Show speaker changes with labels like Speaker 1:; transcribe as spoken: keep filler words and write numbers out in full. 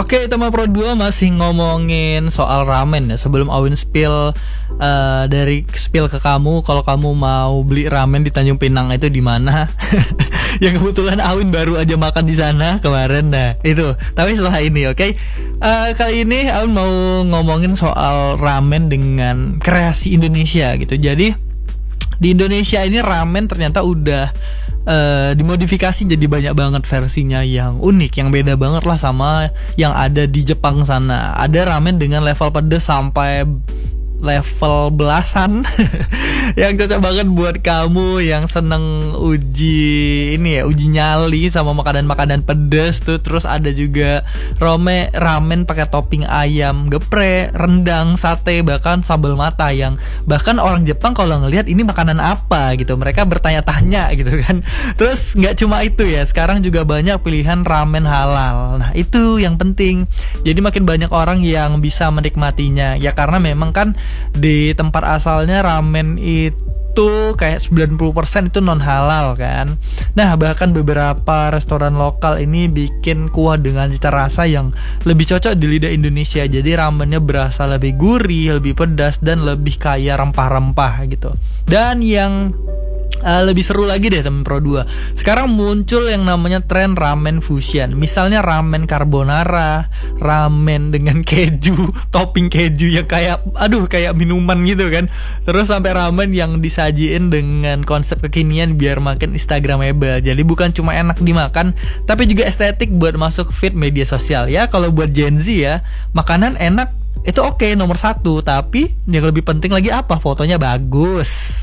Speaker 1: Oke, tema Pro dua masih ngomongin soal ramen ya. Sebelum Awin spill uh, dari spill ke kamu, kalau kamu mau beli ramen di Tanjung Pinang itu di mana? Yang kebetulan Awin baru aja makan di sana kemarin. Nah, itu. Tapi setelah ini, oke. Okay? Uh, kali ini Awin mau ngomongin soal ramen dengan kreasi Indonesia gitu. Jadi di Indonesia ini ramen ternyata udah Uh, dimodifikasi jadi banyak banget versinya yang unik, yang beda banget lah sama yang ada di Jepang sana. Ada ramen dengan level pedas sampai level belasan yang cocok banget buat kamu yang seneng uji ini ya, uji nyali sama makanan-makanan pedas tuh. Terus ada juga rome ramen pakai topping ayam geprek, rendang, sate, bahkan sambal mata yang bahkan orang Jepang kalau ngelihat ini makanan apa gitu, mereka bertanya-tanya gitu kan. Terus nggak cuma itu ya, sekarang juga banyak pilihan ramen halal. Nah itu yang penting. Jadi makin banyak orang yang bisa menikmatinya ya, karena memang kan di tempat asalnya ramen itu kayak sembilan puluh persen itu non halal kan. Nah bahkan beberapa restoran lokal ini bikin kuah dengan cita rasa yang lebih cocok di lidah Indonesia. Jadi ramennya berasa lebih gurih, lebih pedas, dan lebih kaya rempah-rempah gitu. Dan yang Uh, lebih seru lagi deh temen Pro dua, sekarang muncul yang namanya tren ramen fusion. Misalnya ramen carbonara, ramen dengan keju, topping keju yang kayak aduh kayak minuman gitu kan. Terus sampai ramen yang disajiin dengan konsep kekinian biar makin instagramable. Jadi bukan cuma enak dimakan, tapi juga estetik buat masuk feed media sosial ya. Kalau buat Gen Z ya, makanan enak itu oke, nomor satu. Tapi yang lebih penting lagi apa? Fotonya bagus.